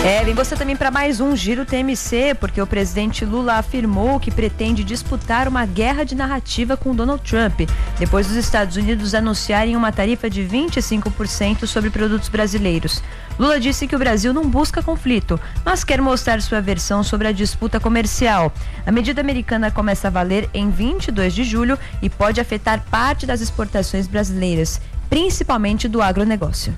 Vem você também para mais um Giro TMC, porque o presidente Lula afirmou que pretende disputar uma guerra de narrativa com Donald Trump, depois dos Estados Unidos anunciarem uma tarifa de 25% sobre produtos brasileiros. Lula disse que o Brasil não busca conflito, mas quer mostrar sua versão sobre a disputa comercial. A medida americana começa a valer em 22 de julho e pode afetar parte das exportações brasileiras, principalmente do agronegócio.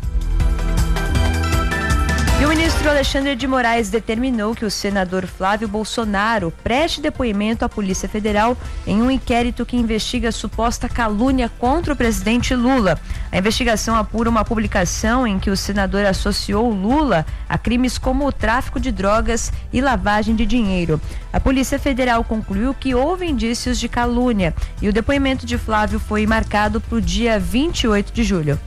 E o ministro Alexandre de Moraes determinou que o senador Flávio Bolsonaro preste depoimento à Polícia Federal em um inquérito que investiga a suposta calúnia contra o presidente Lula. A investigação apura uma publicação em que o senador associou Lula a crimes como o tráfico de drogas e lavagem de dinheiro. A Polícia Federal concluiu que houve indícios de calúnia e o depoimento de Flávio foi marcado para o dia 28 de julho.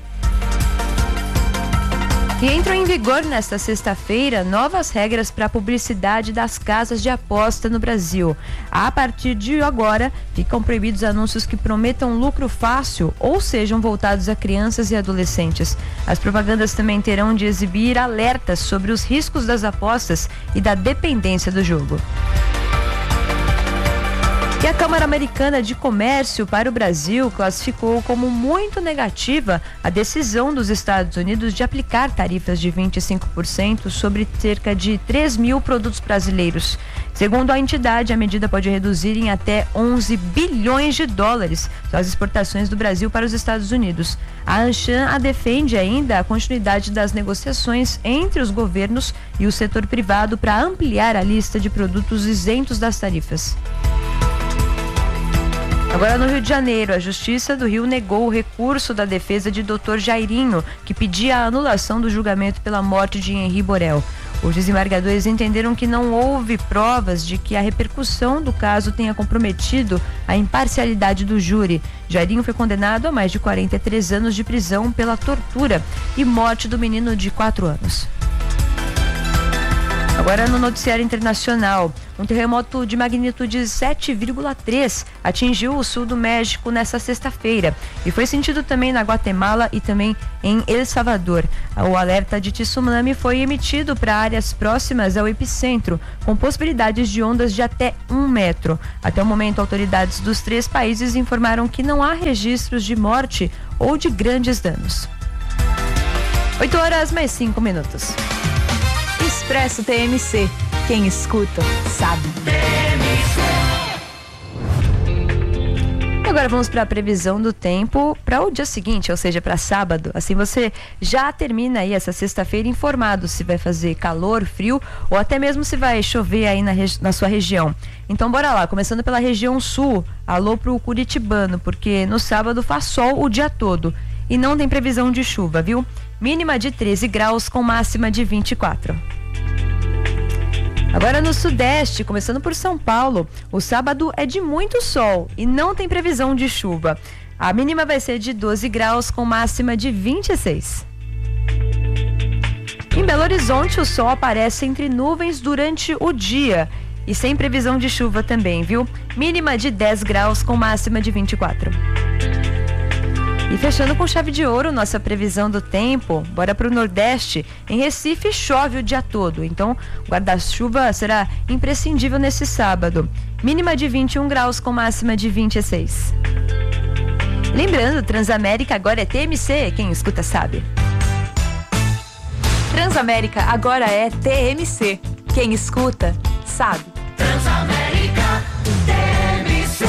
E entram em vigor nesta sexta-feira novas regras para a publicidade das casas de aposta no Brasil. A partir de agora, ficam proibidos anúncios que prometam lucro fácil ou sejam voltados a crianças e adolescentes. As propagandas também terão de exibir alertas sobre os riscos das apostas e da dependência do jogo. E a Câmara Americana de Comércio para o Brasil classificou como muito negativa a decisão dos Estados Unidos de aplicar tarifas de 25% sobre cerca de 3 mil produtos brasileiros. Segundo a entidade, a medida pode reduzir em até 11 bilhões de dólares as exportações do Brasil para os Estados Unidos. A Anshan defende ainda a continuidade das negociações entre os governos e o setor privado para ampliar a lista de produtos isentos das tarifas. Agora no Rio de Janeiro, a Justiça do Rio negou o recurso da defesa de Dr. Jairinho, que pedia a anulação do julgamento pela morte de Henri Borel. Os desembargadores entenderam que não houve provas de que a repercussão do caso tenha comprometido a imparcialidade do júri. Jairinho foi condenado a mais de 43 anos de prisão pela tortura e morte do menino de 4 anos. Agora no noticiário internacional, um terremoto de magnitude 7,3 atingiu o sul do México nesta sexta-feira e foi sentido também na Guatemala e também em El Salvador. O alerta de tsunami foi emitido para áreas próximas ao epicentro, com possibilidades de ondas de até 1 metro. Até o momento, autoridades dos 3 países informaram que não há registros de morte ou de grandes danos. 8h mais 5. Expresso TMC. Quem escuta, sabe. E agora vamos para a previsão do tempo para o dia seguinte, ou seja, para sábado. Assim você já termina aí essa sexta-feira informado se vai fazer calor, frio ou até mesmo se vai chover aí na sua região. Então bora lá, começando pela região sul. Alô pro curitibano, porque no sábado faz sol o dia todo e não tem previsão de chuva, viu? Mínima de 13 graus com máxima de 24. Agora no sudeste, começando por São Paulo, o sábado é de muito sol e não tem previsão de chuva. A mínima vai ser de 12 graus com máxima de 26. Em Belo Horizonte, o sol aparece entre nuvens durante o dia e sem previsão de chuva também, viu? Mínima de 10 graus com máxima de 24. E fechando com chave de ouro nossa previsão do tempo, bora para o Nordeste. Em Recife chove o dia todo, então guarda-chuva será imprescindível nesse sábado. Mínima de 21 graus com máxima de 26. Lembrando, Transamérica agora é TMC, quem escuta sabe. Transamérica agora é TMC, quem escuta sabe. Transamérica TMC.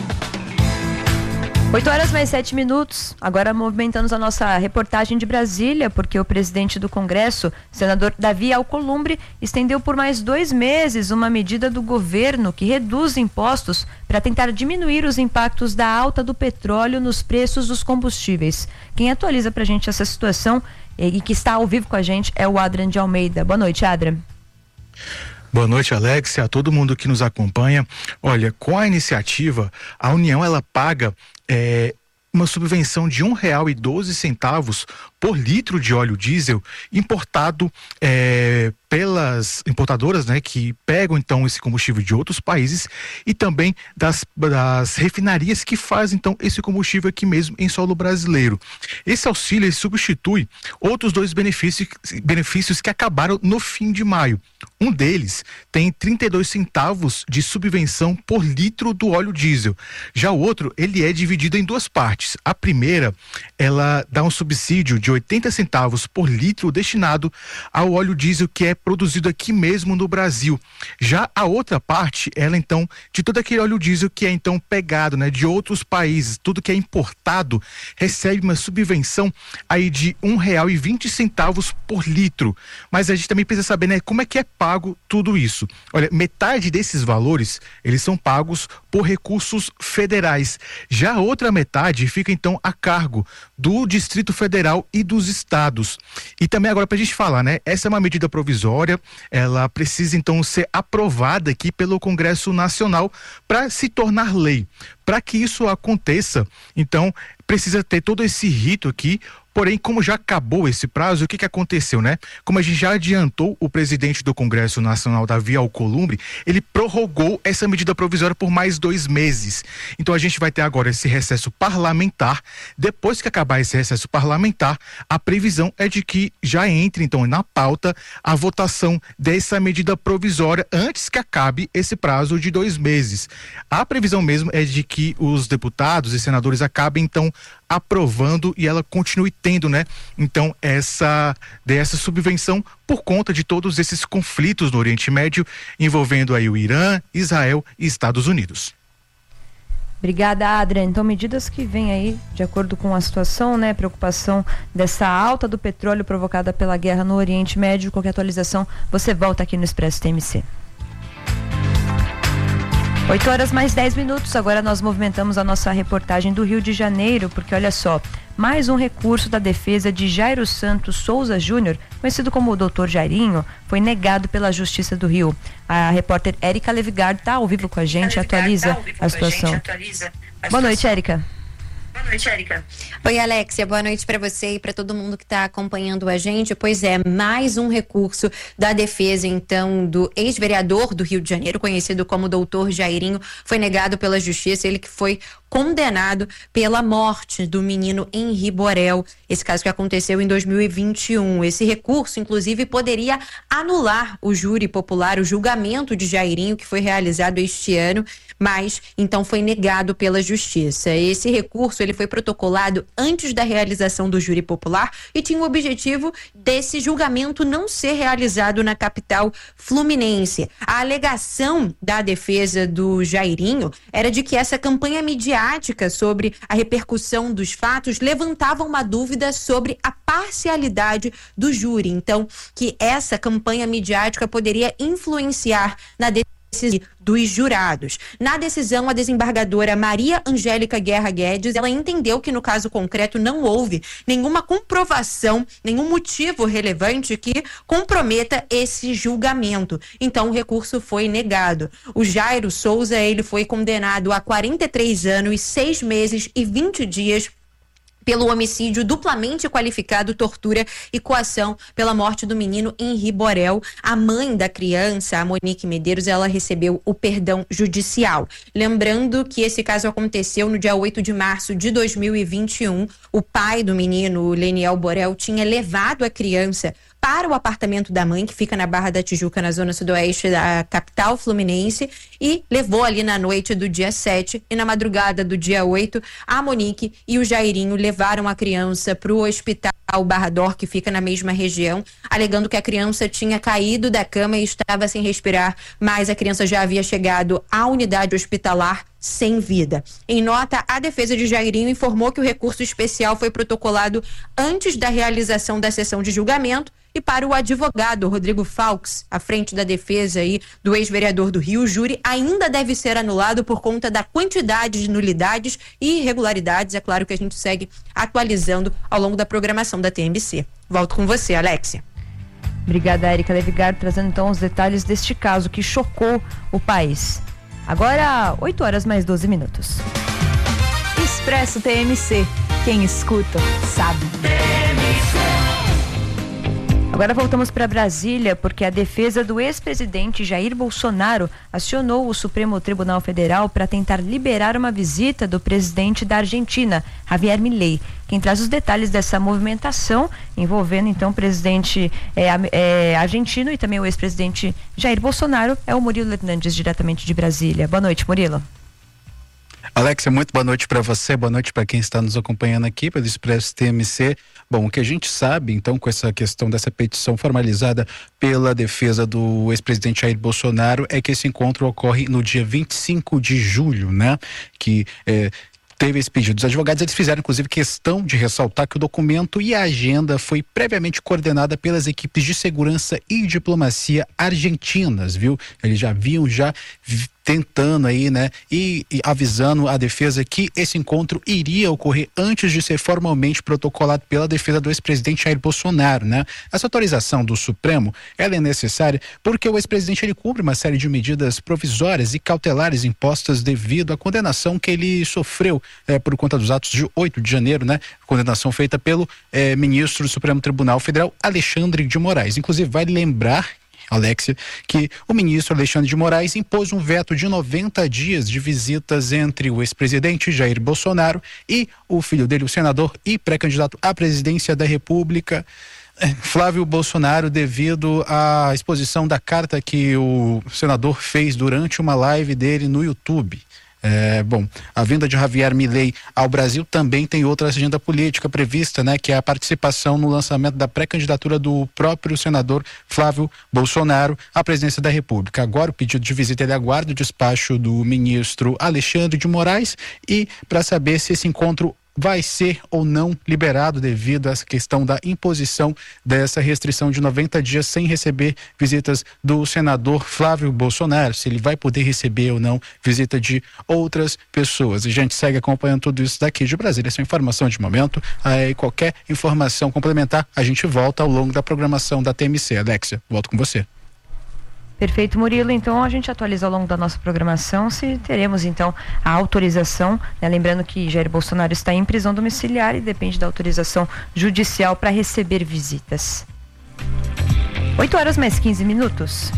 8h mais 7. Agora movimentamos a nossa reportagem de Brasília, porque o presidente do Congresso, senador Davi Alcolumbre, estendeu por mais 2 meses uma medida do governo que reduz impostos para tentar diminuir os impactos da alta do petróleo nos preços dos combustíveis. Quem atualiza para a gente essa situação e que está ao vivo com a gente é o Adrian de Almeida. Boa noite, Adrian. Boa noite, Alex, e a todo mundo que nos acompanha. Olha, com a iniciativa, a União ela paga uma subvenção de R$1,12 por litro de óleo diesel importado pelas importadoras, né, que pegam então esse combustível de outros países e também das refinarias que fazem então esse combustível aqui mesmo em solo brasileiro. Esse auxílio ele substitui outros dois benefícios que acabaram no fim de maio. Um deles tem 32 centavos de subvenção por litro do óleo diesel. Já o outro, ele é dividido em duas partes. A primeira, ela dá um subsídio de 80 centavos por litro destinado ao óleo diesel que é produzido aqui mesmo no Brasil. Já a outra parte, ela então, de todo aquele óleo diesel que é então pegado, né, de outros países, tudo que é importado, recebe uma subvenção aí de R$1,20 por litro. Mas a gente também precisa saber, né, como é que é pago tudo isso. Olha, metade desses valores, eles são pagos por recursos federais. Já a outra metade fica então a cargo do Distrito Federal e dos estados. E também agora pra gente falar, né, essa é uma medida provisória, ela precisa então ser aprovada aqui pelo Congresso Nacional para se tornar lei. Para que isso aconteça, então, precisa ter todo esse rito aqui. Porém, como já acabou esse prazo, o que aconteceu, né? Como a gente já adiantou, o presidente do Congresso Nacional, Davi Alcolumbre, ele prorrogou essa medida provisória por mais 2 meses. Então a gente vai ter agora esse recesso parlamentar. Depois que acabar esse recesso parlamentar, a previsão é de que já entre então na pauta a votação dessa medida provisória antes que acabe esse prazo de 2 meses. A previsão mesmo é de que os deputados e senadores acabem então aprovando e ela continue tendo, né, então dessa subvenção por conta de todos esses conflitos no Oriente Médio envolvendo aí o Irã, Israel e Estados Unidos. Obrigada, Adrian. Então, medidas que vêm aí de acordo com a situação, né, preocupação dessa alta do petróleo provocada pela guerra no Oriente Médio. Qualquer atualização, você volta aqui no Expresso TMC. 8h mais 10. Agora nós movimentamos a nossa reportagem do Rio de Janeiro, porque olha só, mais um recurso da defesa de Jairo Santos Souza Júnior, conhecido como o Dr. Jairinho, foi negado pela Justiça do Rio. A repórter Érica Levigard está ao vivo com a gente, atualiza a situação. Boa noite, Érica. Boa noite, Érica. Oi, Alexia, boa noite para você e para todo mundo que está acompanhando a gente. Pois é, mais um recurso da defesa, então, do ex-vereador do Rio de Janeiro, conhecido como Dr. Jairinho, foi negado pela Justiça, ele que foi condenado pela morte do menino Henri Borel, esse caso que aconteceu em 2021. Esse recurso, inclusive, poderia anular o júri popular, o julgamento de Jairinho, que foi realizado este ano, mas então foi negado pela Justiça. Esse recurso ele foi protocolado antes da realização do júri popular e tinha o objetivo desse julgamento não ser realizado na capital fluminense. A alegação da defesa do Jairinho era de que essa campanha midiática sobre a repercussão dos fatos levantava uma dúvida sobre a parcialidade do júri. Então, que essa campanha midiática poderia influenciar na decisão dos jurados. Na decisão, a desembargadora Maria Angélica Guerra Guedes, ela entendeu que no caso concreto não houve nenhuma comprovação, nenhum motivo relevante que comprometa esse julgamento. Então, o recurso foi negado. O Jairo Souza, ele foi condenado a 43 anos, 6 meses e 20 dias pelo homicídio duplamente qualificado, tortura e coação pela morte do menino Henri Borel. A mãe da criança, a Monique Medeiros, ela recebeu o perdão judicial. Lembrando que esse caso aconteceu no dia 8 de março de 2021. O pai do menino, o Leniel Borel, tinha levado a criança para o apartamento da mãe, que fica na Barra da Tijuca, na zona sudoeste da capital fluminense, e levou ali na noite do dia 7 e na madrugada do dia 8, a Monique e o Jairinho levaram a criança para o hospital Barra d'Or, que fica na mesma região, alegando que a criança tinha caído da cama e estava sem respirar, mas a criança já havia chegado à unidade hospitalar sem vida. Em nota, a defesa de Jairinho informou que o recurso especial foi protocolado antes da realização da sessão de julgamento. E para o advogado Rodrigo Faux, à frente da defesa aí do ex-vereador do Rio, o júri ainda deve ser anulado por conta da quantidade de nulidades e irregularidades. É claro que a gente segue atualizando ao longo da programação da TMC. Volto com você, Alexia. Obrigada, Érica Levigard, trazendo então os detalhes deste caso que chocou o país. Agora, 8h mais 12. Expresso TMC. Quem escuta, sabe. TMC. Agora voltamos para Brasília, porque a defesa do ex-presidente Jair Bolsonaro acionou o Supremo Tribunal Federal para tentar liberar uma visita do presidente da Argentina, Javier Milei. Quem traz os detalhes dessa movimentação, envolvendo então o presidente argentino e também o ex-presidente Jair Bolsonaro, é o Murilo Hernandes, diretamente de Brasília. Boa noite, Murilo. Alexia, muito boa noite para você, boa noite para quem está nos acompanhando aqui pelo Expresso TMC. Bom, o que a gente sabe, então, com essa questão dessa petição formalizada pela defesa do ex-presidente Jair Bolsonaro, é que esse encontro ocorre no dia 25 de julho, né? Que teve esse pedido. Os advogados, eles fizeram, inclusive, questão de ressaltar que o documento e a agenda foi previamente coordenada pelas equipes de segurança e diplomacia argentinas, viu? Eles já vinham tentando aí, né, e avisando a defesa que esse encontro iria ocorrer antes de ser formalmente protocolado pela defesa do ex-presidente Jair Bolsonaro, né? Essa autorização do Supremo, ela é necessária porque o ex-presidente, ele cumpre uma série de medidas provisórias e cautelares impostas devido à condenação que ele sofreu por conta dos atos de 8 de janeiro, né? Condenação feita pelo ministro do Supremo Tribunal Federal, Alexandre de Moraes. Inclusive, vale lembrar, Alexia, que o ministro Alexandre de Moraes impôs um veto de 90 dias de visitas entre o ex-presidente Jair Bolsonaro e o filho dele, o senador e pré-candidato à presidência da República, Flávio Bolsonaro, devido à exposição da carta que o senador fez durante uma live dele no YouTube. Bom, a vinda de Javier Milei ao Brasil também tem outra agenda política prevista, né? Que é a participação no lançamento da pré-candidatura do próprio senador Flávio Bolsonaro à presidência da República. Agora o pedido de visita, ele aguarda o despacho do ministro Alexandre de Moraes e para saber se esse encontro vai ser ou não liberado devido a essa questão da imposição dessa restrição de 90 dias sem receber visitas do senador Flávio Bolsonaro, se ele vai poder receber ou não visita de outras pessoas. E a gente segue acompanhando tudo isso daqui de Brasília. Essa é informação de momento. Aí qualquer informação complementar, a gente volta ao longo da programação da TMC. Alexia, volto com você. Perfeito, Murilo. Então a gente atualiza ao longo da nossa programação se teremos então a autorização, né? Lembrando que Jair Bolsonaro está em prisão domiciliar e depende da autorização judicial para receber visitas. 8h mais 15.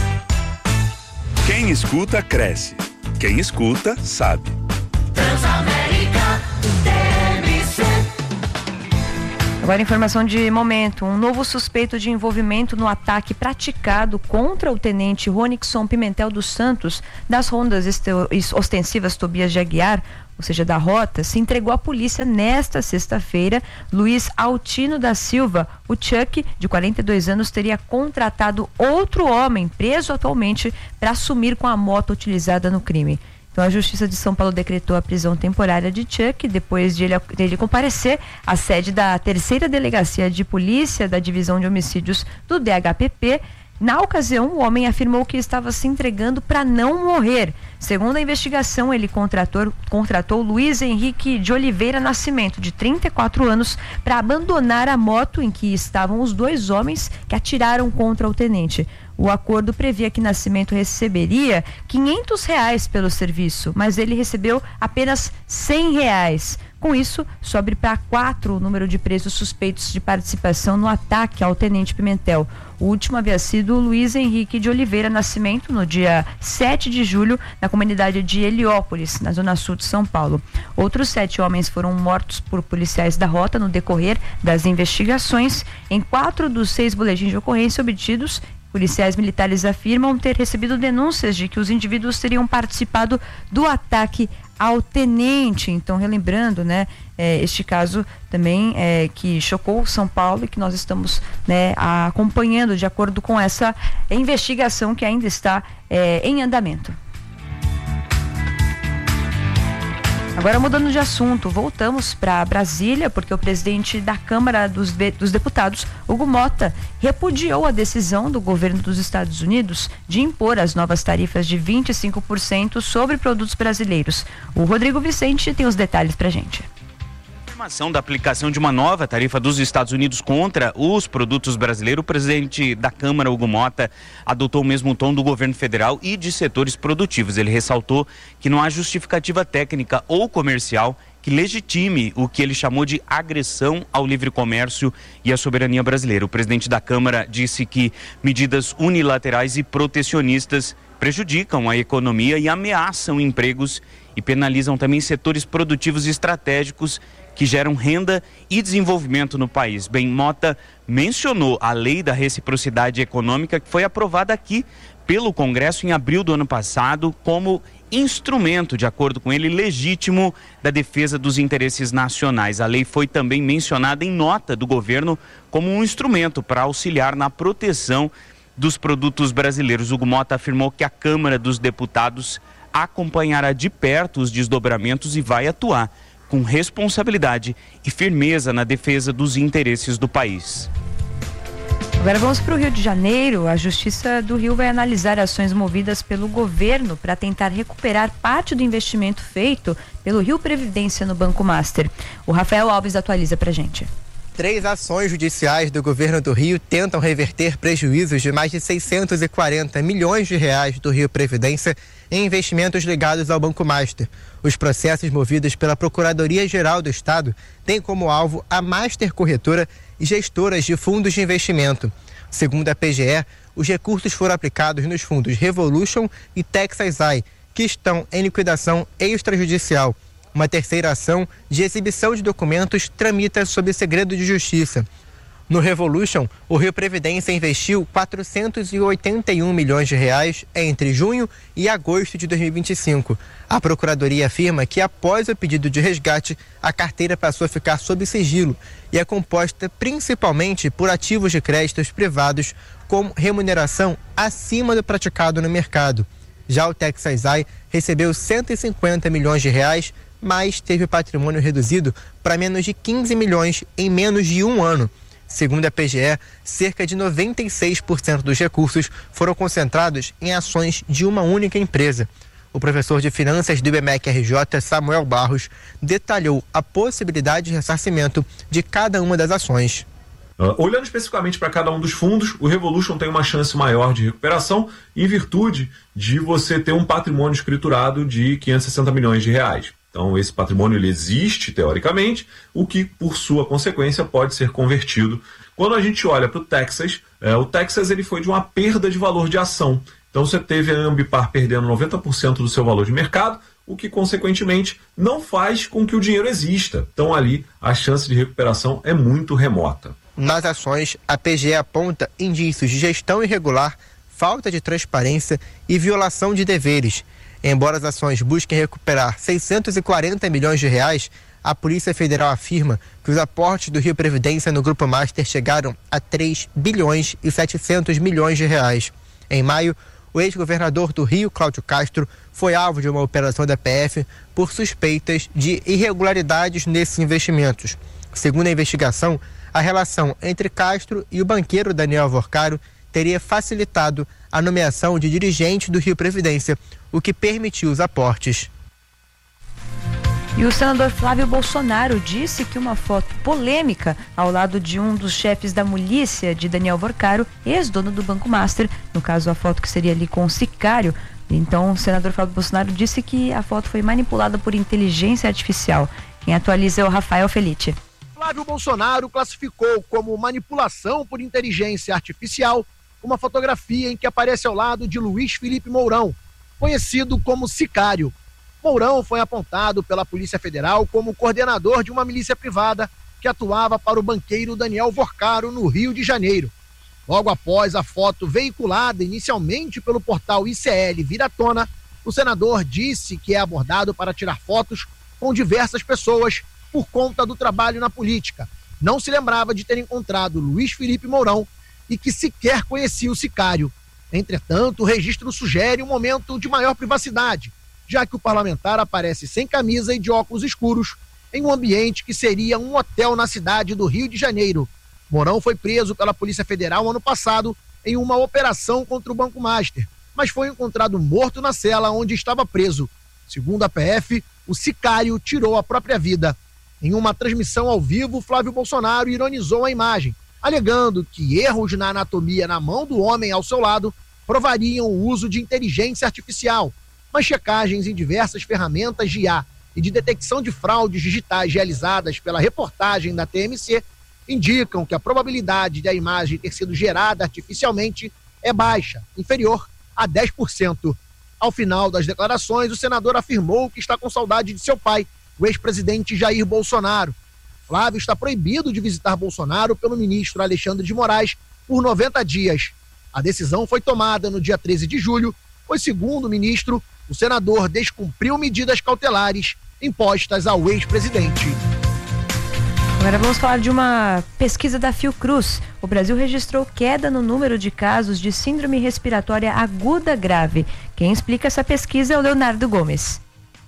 Quem escuta, cresce. Quem escuta, sabe. Transamérica TMC. Agora, informação de momento. Um novo suspeito de envolvimento no ataque praticado contra o tenente Ronixon Pimentel dos Santos, das rondas ostensivas Tobias de Aguiar, ou seja, da Rota, se entregou à polícia nesta sexta-feira. Luiz Altino da Silva, o Chuck, de 42 anos, teria contratado outro homem, preso atualmente, para assumir com a moto utilizada no crime. Então, a Justiça de São Paulo decretou a prisão temporária de Chuck depois de ele comparecer à sede da 3ª Delegacia de Polícia da Divisão de Homicídios do DHPP. Na ocasião, o homem afirmou que estava se entregando para não morrer. Segundo a investigação, ele contratou Luiz Henrique de Oliveira Nascimento, de 34 anos, para abandonar a moto em que estavam os 2 homens que atiraram contra o tenente. O acordo previa que Nascimento receberia R$500 pelo serviço, mas ele recebeu apenas R$100. Com isso, sobe para 4 o número de presos suspeitos de participação no ataque ao tenente Pimentel. O último havia sido Luiz Henrique de Oliveira Nascimento, no dia 7 de julho, na comunidade de Heliópolis, na zona sul de São Paulo. Outros 7 homens foram mortos por policiais da Rota no decorrer das investigações. Em 4 dos 6 boletins de ocorrência obtidos, policiais militares afirmam ter recebido denúncias de que os indivíduos teriam participado do ataque ao tenente. Então, relembrando, né, este caso também que chocou São Paulo e que nós estamos, né, acompanhando de acordo com essa investigação que ainda está em andamento. Agora, mudando de assunto, voltamos para Brasília, porque o presidente da Câmara dos Deputados, Hugo Motta, repudiou a decisão do governo dos Estados Unidos de impor as novas tarifas de 25% sobre produtos brasileiros. O Rodrigo Vicente tem os detalhes para a gente. Confirmação da aplicação de uma nova tarifa dos Estados Unidos contra os produtos brasileiros, o presidente da Câmara, Hugo Motta, adotou o mesmo tom do governo federal e de setores produtivos. Ele ressaltou que não há justificativa técnica ou comercial que legitime o que ele chamou de agressão ao livre comércio e à soberania brasileira. O presidente da Câmara disse que medidas unilaterais e protecionistas prejudicam a economia e ameaçam empregos e penalizam também setores produtivos estratégicos que geram renda e desenvolvimento no país. Bem, Mota mencionou a lei da reciprocidade econômica que foi aprovada aqui pelo Congresso em abril do ano passado como instrumento, de acordo com ele, legítimo da defesa dos interesses nacionais. A lei foi também mencionada em nota do governo como um instrumento para auxiliar na proteção dos produtos brasileiros. Hugo Mota afirmou que a Câmara dos Deputados acompanhará de perto os desdobramentos e vai atuar com responsabilidade e firmeza na defesa dos interesses do país. Agora vamos para o Rio de Janeiro. A Justiça do Rio vai analisar ações movidas pelo governo para tentar recuperar parte do investimento feito pelo Rio Previdência no Banco Master. O Rafael Alves atualiza para a gente. 3 ações judiciais do governo do Rio tentam reverter prejuízos de mais de 640 milhões de reais do Rio Previdência em investimentos ligados ao Banco Master. Os processos movidos pela Procuradoria-Geral do Estado têm como alvo a Master Corretora e gestoras de fundos de investimento. Segundo a PGE, os recursos foram aplicados nos fundos Revolution e Texas Eye, que estão em liquidação extrajudicial. Uma terceira ação de exibição de documentos tramita sob segredo de justiça. No Revolution, o Rio Previdência investiu 481 milhões de reais entre junho e agosto de 2025. A Procuradoria afirma que, após o pedido de resgate, a carteira passou a ficar sob sigilo e é composta principalmente por ativos de créditos privados com remuneração acima do praticado no mercado. Já o Texas Eye recebeu 150 milhões de reais, mas teve patrimônio reduzido para menos de 15 milhões em menos de um ano. Segundo a PGE, cerca de 96% dos recursos foram concentrados em ações de uma única empresa. O professor de finanças do IBMEC-RJ, Samuel Barros, detalhou a possibilidade de ressarcimento de cada uma das ações. Olhando especificamente para cada um dos fundos, o Revolution tem uma chance maior de recuperação em virtude de você ter um patrimônio escriturado de 560 milhões de reais. Então, esse patrimônio ele existe, teoricamente, o que, por sua consequência, pode ser convertido. Quando a gente olha para o Texas ele foi de uma perda de valor de ação. Então, você teve a Ambipar perdendo 90% do seu valor de mercado, o que, consequentemente, não faz com que o dinheiro exista. Então, ali, a chance de recuperação é muito remota. Nas ações, a PGE aponta indícios de gestão irregular, falta de transparência e violação de deveres. Embora as ações busquem recuperar 640 milhões de reais, a Polícia Federal afirma que os aportes do Rio Previdência no Grupo Master chegaram a 3 bilhões e 700 milhões de reais. Em maio, o ex-governador do Rio, Cláudio Castro, foi alvo de uma operação da PF por suspeitas de irregularidades nesses investimentos. Segundo a investigação, a relação entre Castro e o banqueiro Daniel Vorcaro teria facilitado a nomeação de dirigente do Rio Previdência, o que permitiu os aportes. E o senador Flávio Bolsonaro disse que uma foto polêmica ao lado de um dos chefes da milícia de Daniel Vorcaro, ex-dono do Banco Master, no caso a foto que seria ali com o sicário. Então o senador Flávio Bolsonaro disse que a foto foi manipulada por inteligência artificial. Quem atualiza é o Rafael Felite. Flávio Bolsonaro classificou como manipulação por inteligência artificial uma fotografia em que aparece ao lado de Luiz Felipe Mourão, conhecido como Sicário. Mourão foi apontado pela Polícia Federal como coordenador de uma milícia privada que atuava para o banqueiro Daniel Vorcaro no Rio de Janeiro. Logo após a foto veiculada inicialmente pelo portal ICL vir à tona, o senador disse que é abordado para tirar fotos com diversas pessoas por conta do trabalho na política. Não se lembrava de ter encontrado Luiz Felipe Mourão e que sequer conhecia o Sicário. Entretanto, o registro sugere um momento de maior privacidade, já que o parlamentar aparece sem camisa e de óculos escuros em um ambiente que seria um hotel na cidade do Rio de Janeiro. Mourão foi preso pela Polícia Federal ano passado em uma operação contra o Banco Master, mas foi encontrado morto na cela onde estava preso. Segundo a PF, o Sicário tirou a própria vida. Em uma transmissão ao vivo, Flávio Bolsonaro ironizou a imagem, alegando que erros na anatomia na mão do homem ao seu lado provariam o uso de inteligência artificial, mas checagens em diversas ferramentas de IA e de detecção de fraudes digitais realizadas pela reportagem da TMC indicam que a probabilidade de a imagem ter sido gerada artificialmente é baixa, inferior a 10%. Ao final das declarações, o senador afirmou que está com saudade de seu pai, o ex-presidente Jair Bolsonaro. Flávio está proibido de visitar Bolsonaro pelo ministro Alexandre de Moraes por 90 dias. A decisão foi tomada no dia 13 de julho, pois, segundo o ministro, o senador descumpriu medidas cautelares impostas ao ex-presidente. Agora vamos falar de uma pesquisa da Fiocruz. O Brasil registrou queda no número de casos de síndrome respiratória aguda grave. Quem explica essa pesquisa é o Leonardo Gomes.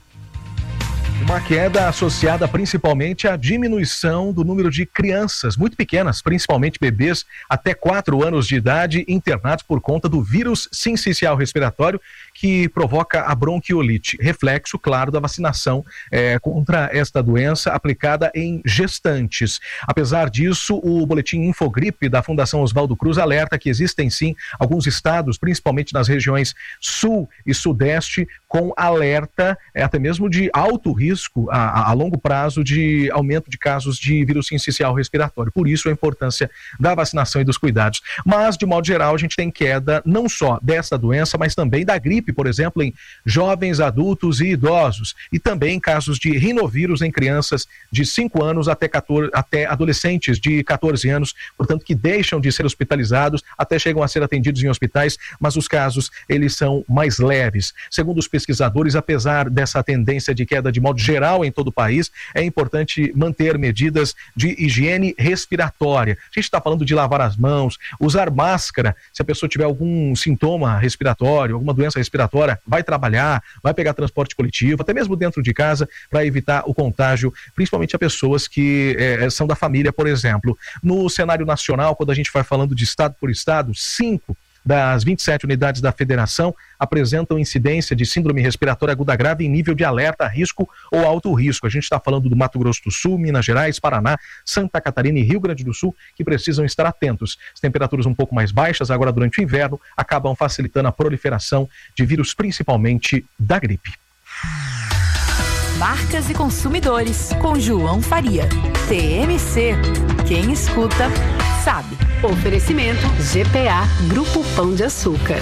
Uma queda associada principalmente à diminuição do número de crianças muito pequenas, principalmente bebês até 4 anos de idade, internados por conta do vírus sincicial respiratório que provoca a bronquiolite, reflexo, claro, da vacinação contra esta doença aplicada em gestantes. Apesar disso, o boletim Infogripe da Fundação Oswaldo Cruz alerta que existem sim alguns estados, principalmente nas regiões sul e sudeste, com alerta até mesmo de alto risco a longo prazo de aumento de casos de vírus sincicial respiratório. Por isso a importância da vacinação e dos cuidados. Mas, de modo geral, a gente tem queda não só dessa doença, mas também da gripe, por exemplo, em jovens, adultos e idosos. E também casos de rinovírus em crianças de 5 anos até adolescentes de 14 anos, portanto, que deixam de ser hospitalizados, até chegam a ser atendidos em hospitais, mas os casos, eles são mais leves. Segundo os pesquisadores, apesar dessa tendência de queda de modo geral em todo o país, é importante manter medidas de higiene respiratória. A gente está falando de lavar as mãos, usar máscara, se a pessoa tiver algum sintoma respiratório, alguma doença respiratória, vai trabalhar, vai pegar transporte coletivo, até mesmo dentro de casa, para evitar o contágio, principalmente a pessoas que são da família, por exemplo. No cenário nacional, quando a gente vai falando de estado por estado, 5 das 27 unidades da federação apresentam incidência de síndrome respiratória aguda grave em nível de alerta, risco ou alto risco. A gente está falando do Mato Grosso do Sul, Minas Gerais, Paraná, Santa Catarina e Rio Grande do Sul, que precisam estar atentos. As temperaturas um pouco mais baixas agora durante o inverno acabam facilitando a proliferação de vírus, principalmente da gripe. Marcas e consumidores, com João Faria. TMC. Quem escuta, sabe. Oferecimento GPA Grupo Pão de Açúcar.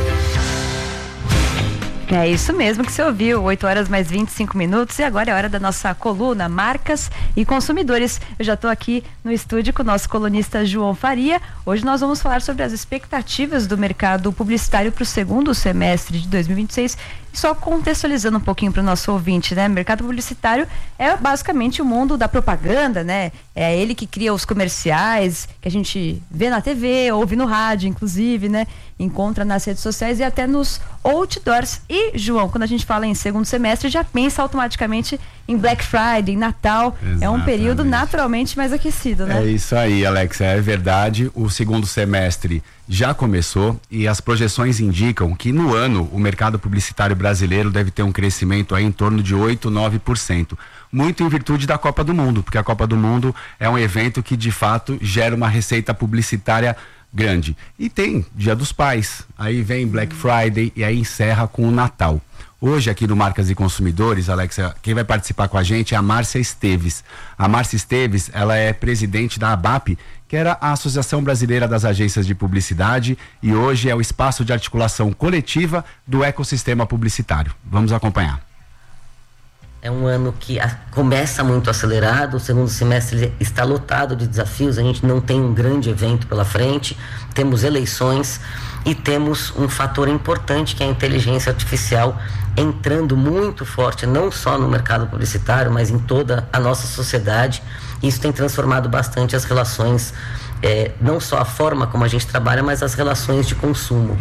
É isso mesmo que você ouviu, 8 horas mais 25 minutos e agora é hora da nossa coluna Marcas e Consumidores. Eu já estou aqui no estúdio com o nosso colunista João Faria. Hoje nós vamos falar sobre as expectativas do mercado publicitário para o segundo semestre de 2026. E só contextualizando um pouquinho para o nosso ouvinte, né? Mercado publicitário é basicamente o mundo da propaganda, né? É ele que cria os comerciais que a gente vê na TV, ouve no rádio, inclusive, né? Encontra nas redes sociais e até nos outdoors. E, João, quando a gente fala em segundo semestre, já pensa automaticamente em Black Friday, Natal. Exatamente. É um período naturalmente mais aquecido, né? É isso aí, Alex, é verdade. O segundo semestre já começou e as projeções indicam que no ano o mercado publicitário brasileiro deve ter um crescimento aí em torno de 8, 9%. Muito em virtude da Copa do Mundo, porque a Copa do Mundo é um evento que de fato gera uma receita publicitária grande. E tem Dia dos Pais, aí vem Black Friday e aí encerra com o Natal. Hoje aqui no Marcas e Consumidores, Alexa, quem vai participar com a gente é a Márcia Esteves. A Márcia Esteves, ela é presidente da ABAP, que era a Associação Brasileira das Agências de Publicidade, e hoje é o espaço de articulação coletiva do ecossistema publicitário. Vamos acompanhar. É um ano que começa muito acelerado, o segundo semestre está lotado de desafios, a gente não tem um grande evento pela frente, temos eleições e temos um fator importante que é a inteligência artificial entrando muito forte, não só no mercado publicitário, mas em toda a nossa sociedade. Isso tem transformado bastante as relações, não só a forma como a gente trabalha, mas as relações de consumo.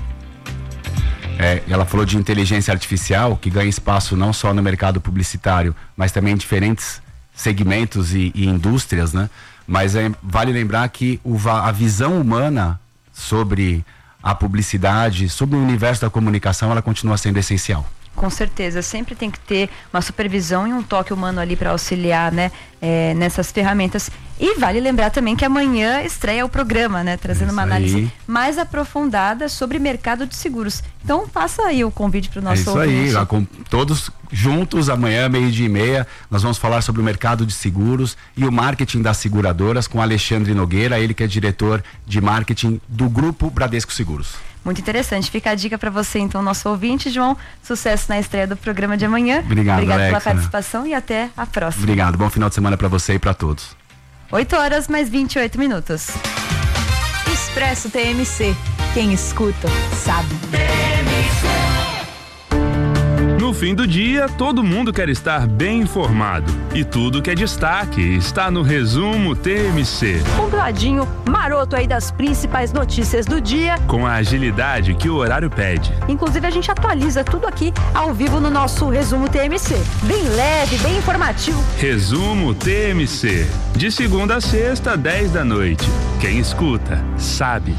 Ela falou de inteligência artificial, que ganha espaço não só no mercado publicitário, mas também em diferentes segmentos e indústrias, né? Mas vale lembrar que a visão humana sobre a publicidade, sobre o universo da comunicação, ela continua sendo essencial. Com certeza, sempre tem que ter uma supervisão e um toque humano ali para auxiliar, né, nessas ferramentas. E vale lembrar também que amanhã estreia o programa, né, trazendo uma análise mais aprofundada sobre mercado de seguros. Então faça aí o convite para o nosso ouvinte. É isso aí, lá com todos juntos amanhã, 12:30, nós vamos falar sobre o mercado de seguros e o marketing das seguradoras com Alexandre Nogueira, ele que é diretor de marketing do Grupo Bradesco Seguros. Muito interessante. Fica a dica para você, então, nosso ouvinte, João. Sucesso na estreia do programa de amanhã. Obrigado pela Alexa, participação e até a próxima. Obrigado. Bom final de semana para você e para todos. 8h mais 28 minutos. Expresso TMC. Quem escuta, sabe. No fim do dia, todo mundo quer estar bem informado. E tudo que é destaque está no Resumo TMC. Compladinho, maroto aí das principais notícias do dia. Com a agilidade que o horário pede. Inclusive, a gente atualiza tudo aqui ao vivo no nosso Resumo TMC. Bem leve, bem informativo. Resumo TMC. De segunda a sexta, 10 da noite. Quem escuta, sabe.